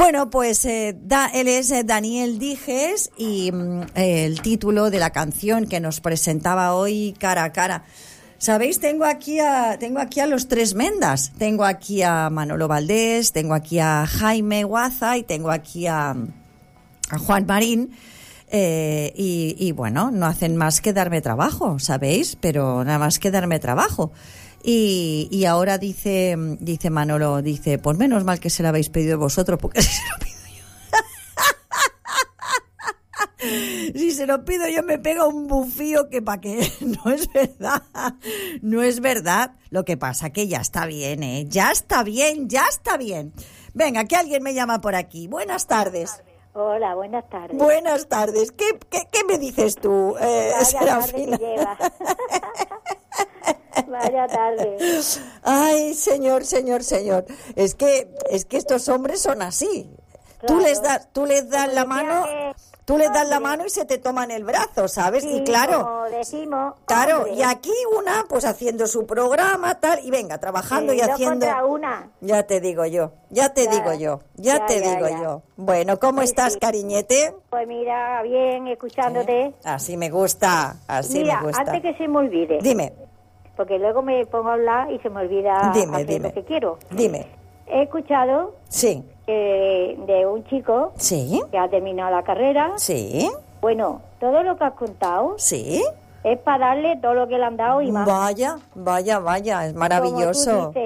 Bueno, pues él es Daniel Dijes y el título de la canción que nos presentaba hoy, Cara a Cara. ¿Sabéis? Tengo aquí a los tres Mendas. Tengo aquí a Manolo Valdés, tengo aquí a Jaime Guaza y tengo aquí a Juan Marín. Y bueno, no hacen más que darme trabajo, ¿sabéis? Pero nada más que darme trabajo. Y ahora dice Manolo, pues menos mal que se lo habéis pedido vosotros, porque si se lo pido yo, si se lo pido yo me pega un bufío que pa' qué. No es verdad. Lo que pasa que ya está bien, ya está bien. Venga, que alguien me llama por aquí. Buenas tardes. Hola, buenas tardes. Buenas tardes. ¿Qué me dices tú, Serafina? Vaya tarde. Ay, señor. Es que estos hombres son así. Claro. Tú les das la mano, y se te toman el brazo, ¿sabes? Sí, y claro, como decimos, claro, hombre. y aquí una pues haciendo su programa tal y venga, trabajando y Dos haciendo contra una. Ya te digo yo. Ya. Bueno, ¿cómo Sí, estás, sí. cariñete? Pues mira, bien, escuchándote. Así me gusta, Mira, antes que se me olvide. Dime. Porque luego me pongo a hablar y se me olvida hacer lo que quiero. Dime. He escuchado Sí. de un chico Sí. que ha terminado la carrera. Sí. Bueno, todo lo que has contado Sí. es para darle todo lo que le han dado y más. Vaya, es maravilloso. Como tú dices,